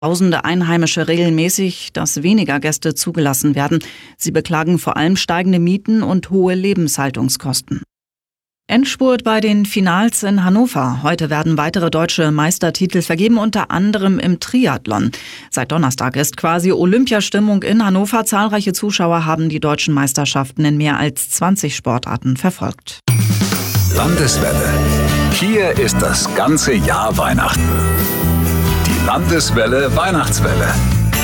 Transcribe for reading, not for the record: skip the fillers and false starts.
Tausende Einheimische regelmäßig, dass weniger Gäste zugelassen werden. Sie beklagen vor allem steigende Mieten und hohe Lebenshaltungskosten. Endspurt bei den Finals in Hannover. Heute werden weitere deutsche Meistertitel vergeben, unter anderem im Triathlon. Seit Donnerstag ist quasi Olympiastimmung in Hannover. Zahlreiche Zuschauer haben die deutschen Meisterschaften in mehr als 20 Sportarten verfolgt. Landeswelle. Hier ist das ganze Jahr Weihnachten. Die Landeswelle Weihnachtswelle.